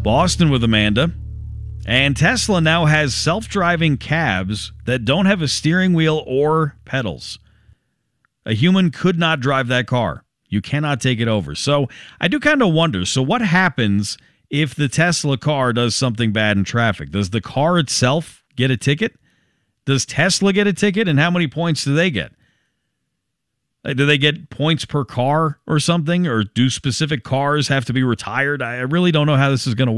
Boston with Amanda. And Tesla now has self-driving cabs that don't have a steering wheel or pedals. A human could not drive that car. You cannot take it over. So I do kind of wonder, so what happens if the Tesla car does something bad in traffic? Does the car itself get a ticket? Does Tesla get a ticket, and how many points do they get? Do they get points per car or something? Or do specific cars have to be retired? I really don't know how this is going to work.